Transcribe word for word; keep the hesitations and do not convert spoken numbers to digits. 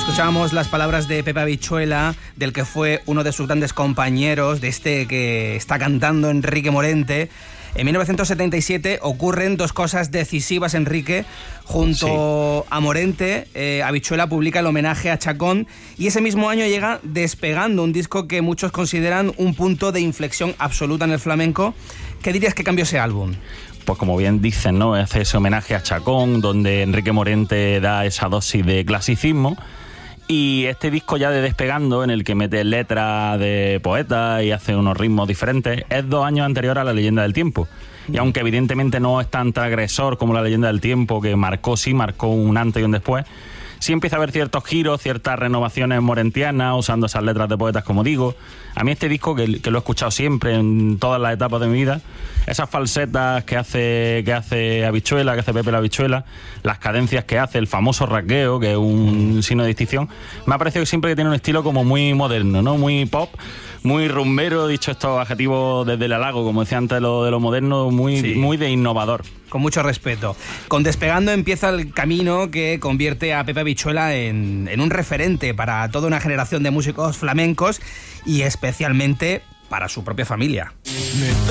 Escuchábamos las palabras de Pepe Habichuela, del que fue uno de sus grandes compañeros, de este que está cantando Enrique Morente. En mil novecientos setenta y siete ocurren dos cosas decisivas, Enrique. Junto sí. a Morente, eh, Habichuela publica el homenaje a Chacón y ese mismo año llega Despegando, un disco que muchos consideran un punto de inflexión absoluta en el flamenco. ¿Qué dirías que cambió ese álbum? Pues como bien dicen, ¿no? Hace ese homenaje a Chacón, donde Enrique Morente da esa dosis de clasicismo. Y este disco ya de Despegando, en el que mete letras de poetas y hace unos ritmos diferentes, es dos años anterior a La Leyenda del Tiempo. Y aunque evidentemente no es tan transgresor como La Leyenda del Tiempo, que marcó, sí, marcó un antes y un después, sí empieza a haber ciertos giros, ciertas renovaciones morentianas, usando esas letras de poetas, como digo. A mí este disco, que, que lo he escuchado siempre en todas las etapas de mi vida, esas falsetas que hace, que hace Habichuela, que hace Pepe la Habichuela, las cadencias que hace, el famoso rasgueo, que es un signo de distinción, me ha parecido que siempre que tiene un estilo como muy moderno, ¿no? Muy pop, muy rumbero, dicho estos adjetivos desde el halago, como decía antes, lo de lo moderno, muy, sí. muy de innovador. Con mucho respeto. Con Despegando empieza el camino que convierte a Pepe Habichuela en, en un referente para toda una generación de músicos flamencos y especialmente para su propia familia.